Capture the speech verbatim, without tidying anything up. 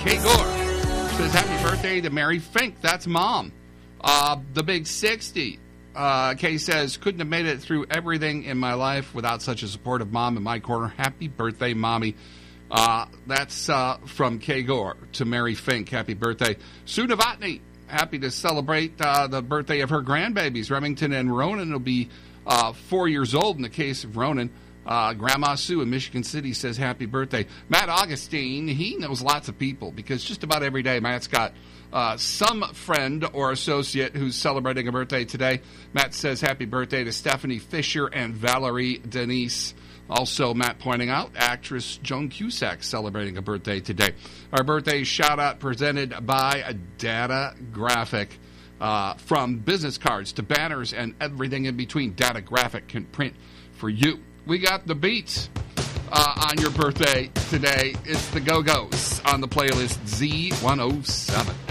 Kay Gore says happy birthday to Mary Fink. That's Mom. Uh, the Big sixty. Uh, Kay says, couldn't have made it through everything in my life without such a supportive mom in my corner. Happy birthday, Mommy. Uh, that's uh, from Kay Gore to Mary Fink. Happy birthday. Sue Novotny, happy to celebrate uh, the birthday of her grandbabies. Remington and Ronan will be uh, four years old in the case of Ronan. Uh, Grandma Sue in Michigan City says happy birthday. Matt Augustine, he knows lots of people because just about every day Matt's got uh, some friend or associate who's celebrating a birthday today. Matt says happy birthday to Stephanie Fisher and Valerie Denise. Also, Matt pointing out, actress Joan Cusack celebrating a birthday today. Our birthday shout-out presented by Data Graphic. Uh, from business cards to banners and everything in between, Data Graphic can print for you. We got the beats uh, on your birthday today. It's the Go-Go's on the playlist Z one oh seven.